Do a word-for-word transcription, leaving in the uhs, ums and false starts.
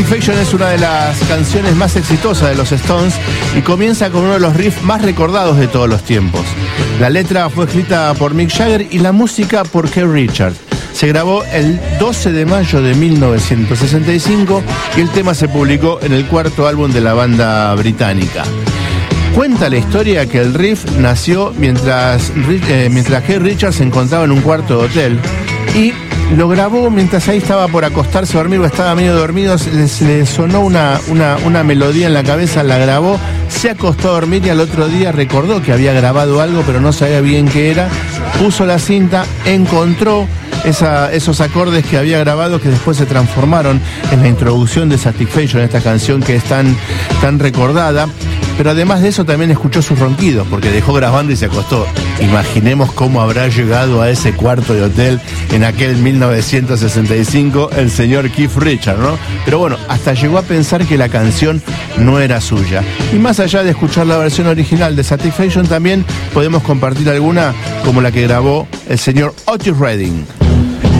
Satisfaction es una de las canciones más exitosas de los Stones y comienza con uno de los riffs más recordados de todos los tiempos. La letra fue escrita por Mick Jagger y la música por Keith Richards. Se grabó el doce de mayo de mil novecientos sesenta y cinco y el tema se publicó en el cuarto álbum de la banda británica. Cuenta la historia que el riff nació mientras, eh, mientras Keith Richards se encontraba en un cuarto de hotel y lo grabó mientras ahí estaba por acostarse a dormir o estaba medio dormido. Se le, se le sonó una, una, una melodía en la cabeza, la grabó, se acostó a dormir y al otro día recordó que había grabado algo pero no sabía bien qué era, puso la cinta, encontró esa, esos acordes que había grabado que después se transformaron en la introducción de Satisfaction, esta canción que es tan, tan recordada. Pero además de eso también escuchó sus ronquidos, porque dejó grabando y se acostó. Imaginemos cómo habrá llegado a ese cuarto de hotel en aquel mil novecientos sesenta y cinco el señor Keith Richards, ¿no? Pero bueno, hasta llegó a pensar que la canción no era suya. Y más allá de escuchar la versión original de Satisfaction, también podemos compartir alguna como la que grabó el señor Otis Redding.